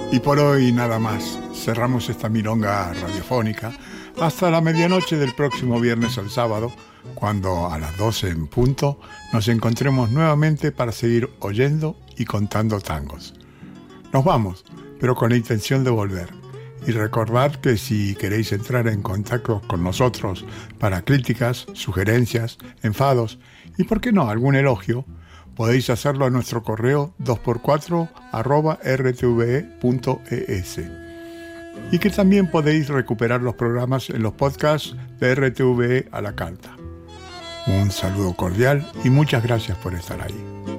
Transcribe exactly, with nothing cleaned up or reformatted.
Y por hoy nada más. Cerramos esta milonga radiofónica hasta la medianoche del próximo viernes al sábado, cuando a las doce en punto nos encontremos nuevamente para seguir oyendo y contando tangos. Nos vamos, pero con la intención de volver. Y recordad que si queréis entrar en contacto con nosotros para críticas, sugerencias, enfados y, por qué no, algún elogio, podéis hacerlo a nuestro correo dos por cuatro arroba r t v e punto e s. Y que también podéis recuperar los programas en los podcasts de R T V E a la carta. Un saludo cordial y muchas gracias por estar ahí.